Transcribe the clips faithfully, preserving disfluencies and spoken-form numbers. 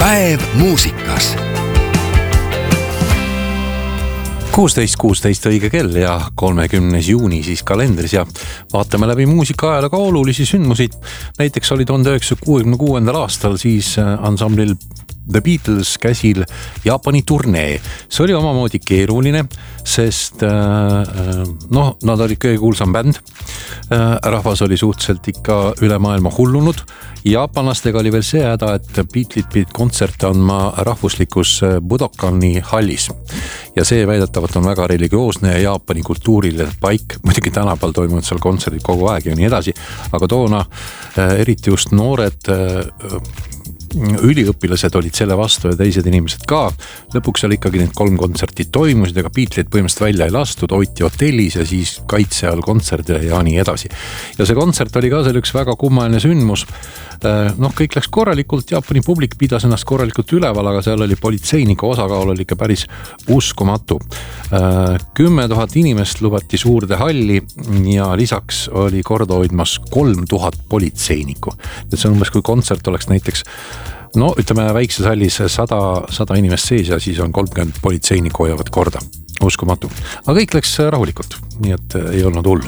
Päev muusikas. kuusteist kuusteist õige kell ja kolmekümnes juuni siis kalendris ja vaatame läbi muusika ajalugu olulisi sündmusi. Näiteks oli tuhande üheksasaja kuuekümne kuuendal aastal siis ansamblil The Beatles käsil Jaapani turnee. See oli omamoodi keeruline, sest noh, nad olid kõige kuulsam bänd. Rahvas oli suhteliselt ikka üle maailma hullunud. Jaapanlastega oli veel see häda, et Beatlesid pidid kontserte andma rahvuslikus Budokani hallis. Ja see väidetavalt on väga religioosne ja Jaapani kultuurile paik. Muidugi tänapäeval toimuvad seal kontserdid kogu aeg ja nii edasi. Aga toona eriti just noored üliõpilased olid selle vastu ja teised inimesed ka. Lõpuks oli ikkagi need kolm kontserti toimusid, aga Beatlesid põhimõtteliselt välja ei lastud, hoiti hotellis ja siis kaitse all kontserdile ja nii edasi. Ja see kontsert oli ka seal üks väga kummaline sündmus. Noh, kõik läks korralikult, Jaapani publik pidas ennast korralikult üleval, aga seal oli politseiniku osakaal oli ikka päris uskumatu. Kümme tuhat inimest lubati suurde halli ja lisaks oli korda hoidmas kolm tuhat politseinikku. Et see on umbes kui kontsert oleks näiteks no ütleme väikses hallis sada, sada inimest sees ja siis on kolmkümmend politseinikku hoiavad korda. Uskumatu. Aga kõik läks rahulikult, nii et ei olnud hullu.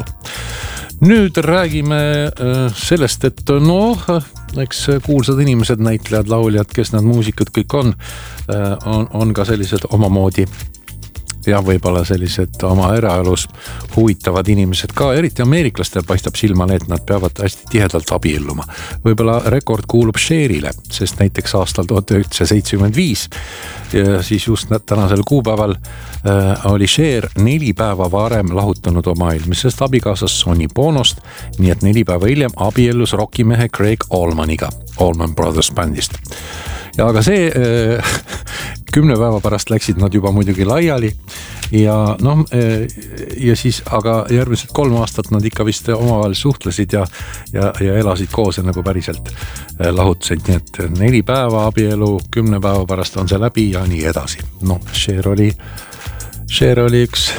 Nüüd räägime sellest, et noh, eks kuulsad inimesed, näitlejad, lauljad, kes nad muusikud kõik on, on, on ka sellised omamoodi ja võib-olla sellised oma eraelus huvitavad inimesed ka, eriti ameeriklastel paistab silmale, et nad peavad hästi tihedalt abielluma. Võib-olla rekord kuulub Cherile, sest näiteks aastal tuhat üheksasada seitsekümmend viis ja siis just tänasel kuupäeval äh, oli Cher neli päeva varem lahutanud oma eelmisest abikaasast Sonny Bonost, nii et neli päeva hiljem abiellus rockimehe Craig Allmaniga, Allman Brothers bandist. Ja aga see äh, kümne päeva pärast läksid nad juba muidugi laiali ja noh, ja siis aga järgmised kolm aastat nad ikka vist omavahel suhtlesid ja, ja, ja elasid koos nagu päriselt lahutusid, nii et neli päeva abielu, kümne päeva pärast on see läbi ja nii edasi. No, Cher oli, Cher oli üks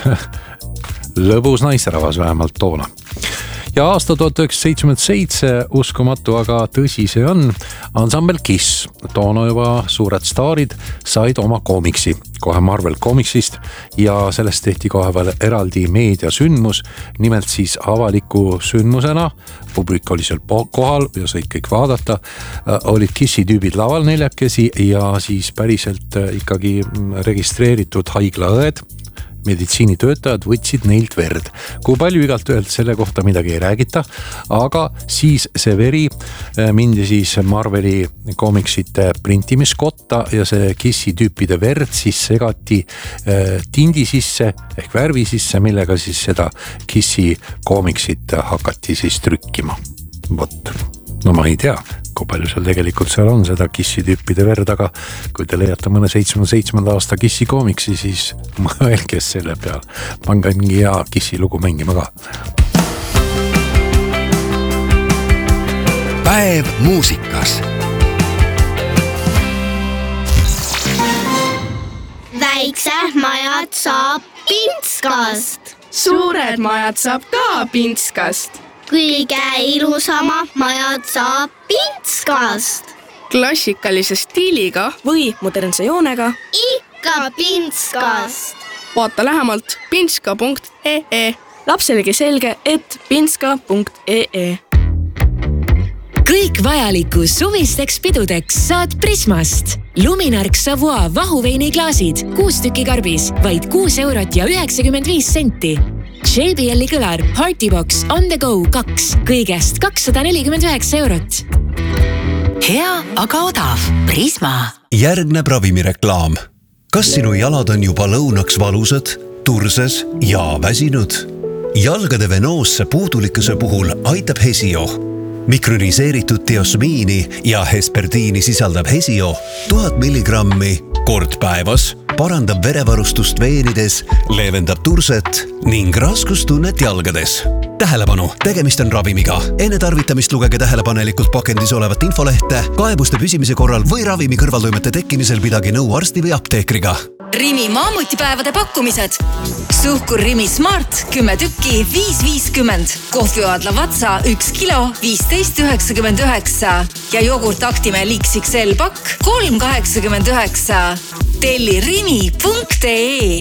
lõbus naisterahvas vähemalt toona. Ja aasta tuhat üheksasada seitsekümmend seitse, uskumatu, aga tõsi see on, ansambel Kiss, toona juba suured staarid, said oma komiksi, kohe Marvel komiksist ja sellest tehti kohe veel eraldi meediasündmus, nimelt siis avaliku sündmusena, publik oli seal kohal ja said kõik vaadata, olid Kissi tüübid laval neljakesi ja siis päriselt ikkagi registreeritud haiglaõed, meditsiinitöötajad võtsid neilt verd. Kui palju igalt ühelt selle kohta midagi ei räägita, aga siis see veri mindi siis Marveli komiksite printimiskotta ja see Kissi tüüpide verd siis segati tindi sisse ehk värvi sisse, millega siis seda Kissi komiksit hakati siis trükkima. Vot, no ma ei tea, kui palju seal tegelikult seal on seda Kissi tüüpide verd, aga kui te leiate mõne seitsmekümne seitsmenda aasta Kissi komiksi, siis mõelge selle peal. Pange mingi hea Kissi lugu mängima ka. Päev muusikas. Väiksed majad saab Pintskast. Suured majad saab ka Pintskast. Kõige ilusama majad saab Pintskast. Klassikalise stiiliga või modernse joonega ikka Pintskast. Vaata lähemalt pintska punkt ee. Lapselegi selge, et pintska punkt ee. Kõik vajaliku suvisteks pidudeks saad Prismast. Luminark Savoie vahuveiniklaasid, kuus tükki karbis, vaid kuus eurot ja üheksakümmend viis senti. J B L-i kõlar Partybox On The Go kaks, kõigest kakssada nelikümmend üheksa eurot. Hea, aga odav. Prisma. Järgneb ravimireklaam. Kas sinu jalad on juba lõunaks valusad, turses ja väsinud? Jalgade venoosse puudulikkuse puhul aitab Hesio. Mikroniseeritud diosmiini ja hesperdiini sisaldab Hesio tuhat milligrammi kord päevas, parandab verevarustust veenides, leevendab turset ning raskustunnet jalgades. Tähelepanu, tegemist on ravimiga. Enne tarvitamist lugege tähelepanelikult pakendis olevat infolehte, kaebuste püsimise korral või ravimi kõrvaltoimete tekkimisel pidage nõu arsti või apteekriga. Rimi maamutipäevade pakkumised. Suhkur Rimi Smart kümme tükki viis viiskümmend. Kohvioadla Vatsa üks kilo viisteist üheksakümmend üheksa. Ja jogurt Actimel X X L pakk kolm kaheksakümmend üheksa. Telli rimi punkt ee.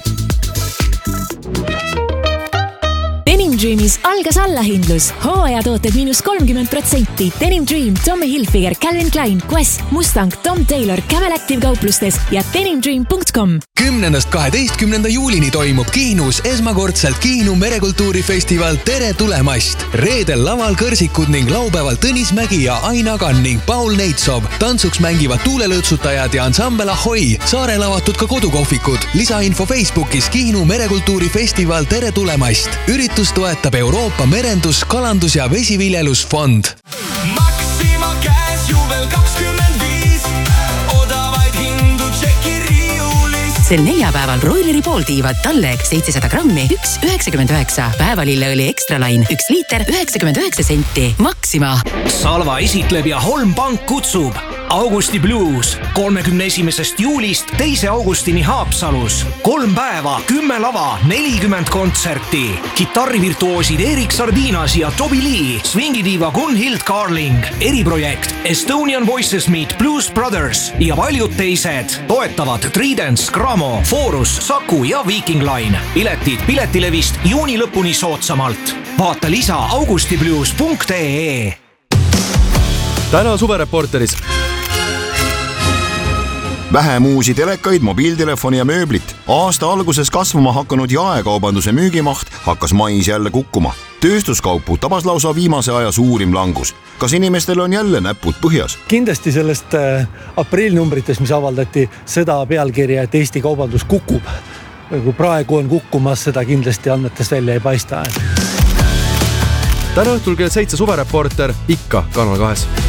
Denim Dreamis algas allahindlus. Hooajatooted miinus kolmkümmend protsenti. Denim Dream, Tommy Hilfiger, Calvin Klein, Quest, Mustang, Tom Taylor, Camel Active kauplustes ja denim dream punkt com. kümnendast kaheteistkümnenda juulini toimub Kihnus esmakordselt Kihnu merekultuurifestival Tere tulemast. Reedel laval kõrsikud ning laupäeval Tõnis Mägi ja Aina Kann ning Paul Neitsov. Tantsuks mängivad tuulelõtsutajad ja ansambel Ahoi. Saarel avatud ka kodukohvikud. Lisainfo Facebookis Kihnu merekultuurifestival Tere tulemast. Üritus toetab Euroopa merendus-, kalandus- ja vesiviljelusfond. Maxima käes juubel kakskümmend viis. Odavaid hindu tšeki riiulis. Sel neljapäeval broileri pooltiivad Talleg seitsesada grammi, üks üheksakümmend üheksa. Päevalilleõli Extralain, üks liiter üheksakümmend üheksa senti. Maxima. Salva esitleb ja Holm Pank kutsub. Augusti Blues kolmekümne esimesest juulist teise augustini Haapsalus. Kolm päeva, kümme lava, nelikümmend kontserti. Kitarrivirtuoosid Erik Sardinas ja Toby Lee, swingidiiva Gunhild Carling, eriprojekt Estonian Voices Meet Blues Brothers ja paljud teised. Toetavad Tridents, Gramo, Forus, Saku ja Viking Line. Piletid Piletilevist juuni lõpuni soodsamalt. Vaata lisa augustiblues punkt ee. Täna suvereporteris. Vähem uusi telekaid, mobiiltelefoni ja mööblit. Aasta alguses kasvama hakanud jaekaubanduse müügimaht hakkas mais jälle kukkuma. Tööstuskaupu tabas lausa viimase aja suurim langus. Kas inimestel on jälle näpud põhjas? Kindlasti sellest aprilnumbrites, mis avaldati seda pealkirja, et Eesti kaubandus kukub. Kui praegu on kukkumas, seda kindlasti andmetest välja ei paista. Täna õhtul kell seitse suvereporter ikka Kanal kahes.